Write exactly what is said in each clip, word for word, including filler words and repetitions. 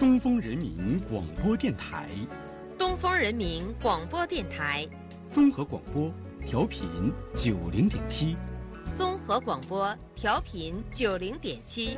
东风人民广播电台， 东风人民广播电台， 综合广播调频九零点七， 综合广播调频九零点七。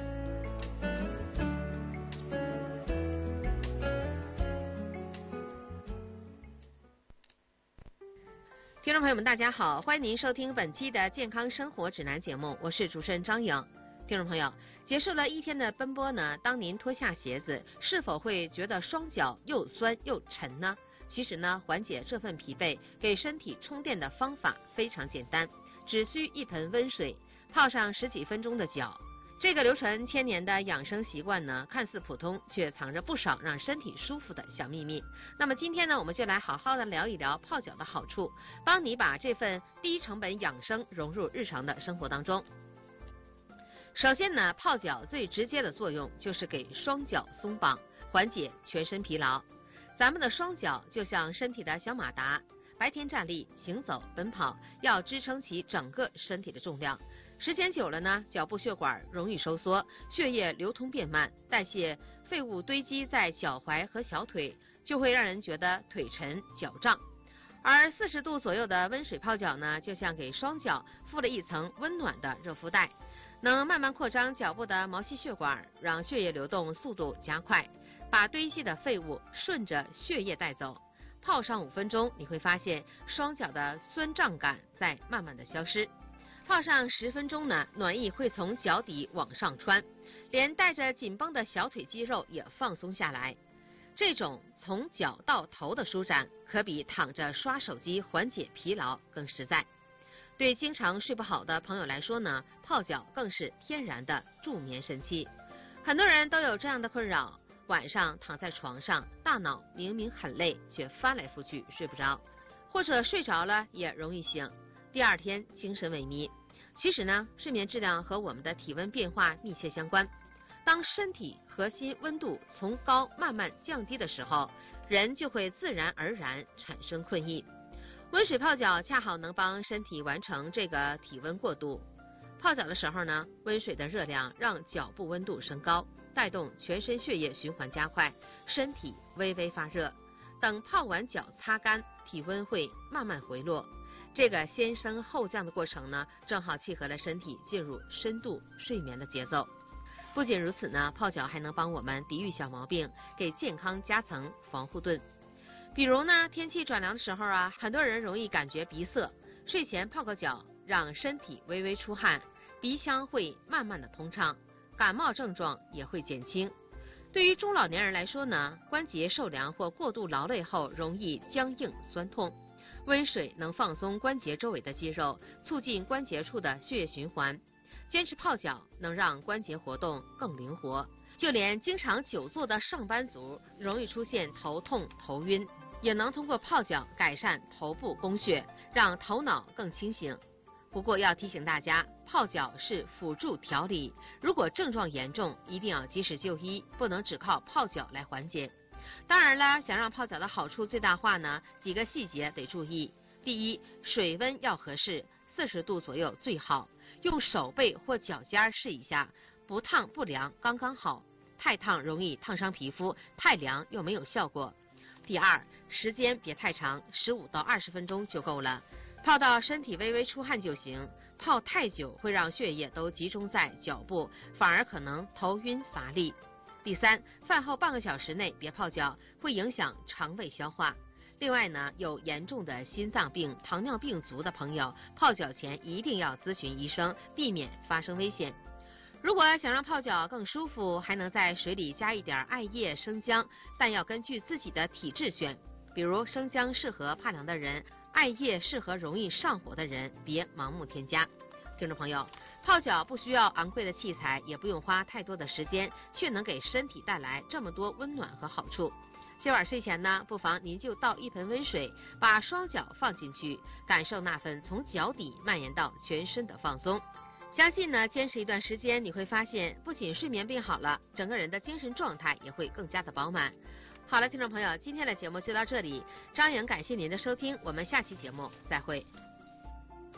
听众朋友们，大家好，欢迎您收听本期的健康生活指南节目，我是主持人张颖。听众朋友，结束了一天的奔波呢，当您脱下鞋子，是否会觉得双脚又酸又沉呢？其实呢，缓解这份疲惫，给身体充电的方法非常简单，只需一盆温水，泡上十几分钟的脚。这个流传千年的养生习惯呢，看似普通，却藏着不少让身体舒服的小秘密。那么今天呢，我们就来好好的聊一聊泡脚的好处，帮你把这份低成本养生融入日常的生活当中。首先呢，泡脚最直接的作用就是给双脚松绑，缓解全身疲劳。咱们的双脚就像身体的小马达，白天站立、行走、奔跑，要支撑起整个身体的重量。时间久了呢，脚部血管容易收缩，血液流通变慢，代谢废物堆积在脚踝和小腿，就会让人觉得腿沉脚胀。而四十度左右的温水泡脚呢，就像给双脚敷了一层温暖的热敷带，能慢慢扩张脚部的毛细血管，让血液流动速度加快，把堆积的废物顺着血液带走。泡上五分钟，你会发现双脚的酸胀感在慢慢的消失。泡上十分钟呢，暖意会从脚底往上穿，连带着紧绷的小腿肌肉也放松下来。这种从脚到头的舒展，可比躺着刷手机缓解疲劳更实在。对经常睡不好的朋友来说呢，泡脚更是天然的助眠神器。很多人都有这样的困扰，晚上躺在床上，大脑明明很累，却翻来覆去睡不着，或者睡着了也容易醒，第二天精神萎靡。其实呢，睡眠质量和我们的体温变化密切相关。当身体核心温度从高慢慢降低的时候，人就会自然而然产生困意。温水泡脚恰好能帮身体完成这个体温过渡。泡脚的时候呢，温水的热量让脚部温度升高，带动全身血液循环加快，身体微微发热。等泡完脚擦干，体温会慢慢回落。这个先升后降的过程呢，正好契合了身体进入深度睡眠的节奏。不仅如此呢，泡脚还能帮我们抵御小毛病，给健康加层防护盾。比如呢，天气转凉的时候啊，很多人容易感觉鼻塞，睡前泡个脚，让身体微微出汗，鼻腔会慢慢的通畅，感冒症状也会减轻。对于中老年人来说呢，关节受凉或过度劳累后容易僵硬酸痛，温水能放松关节周围的肌肉，促进关节处的血液循环。坚持泡脚能让关节活动更灵活，就连经常久坐的上班族容易出现头痛头晕，也能通过泡脚改善头部供血，让头脑更清醒。不过要提醒大家，泡脚是辅助调理，如果症状严重，一定要及时就医，不能只靠泡脚来缓解。当然啦，想让泡脚的好处最大化呢，几个细节得注意。第一，水温要合适，四十度左右最好，用手背或脚尖试一下，不烫不凉刚刚好，太烫容易烫伤皮肤，太凉又没有效果。第二，时间别太长，十五到二十分钟就够了，泡到身体微微出汗就行，泡太久会让血液都集中在脚部，反而可能头晕乏力。第三，饭后半个小时内别泡脚，会影响肠胃消化。另外呢，有严重的心脏病、糖尿病足的朋友，泡脚前一定要咨询医生，避免发生危险。如果想让泡脚更舒服，还能在水里加一点艾叶、生姜，但要根据自己的体质选。比如生姜适合怕凉的人，艾叶适合容易上火的人，别盲目添加。听众朋友，泡脚不需要昂贵的器材，也不用花太多的时间，却能给身体带来这么多温暖和好处。今晚睡前呢，不妨您就倒一盆温水，把双脚放进去，感受那份从脚底蔓延到全身的放松。相信呢，坚持一段时间，你会发现不仅睡眠变好了，整个人的精神状态也会更加的饱满。好了，听众朋友，今天的节目就到这里，张颖感谢您的收听，我们下期节目再会。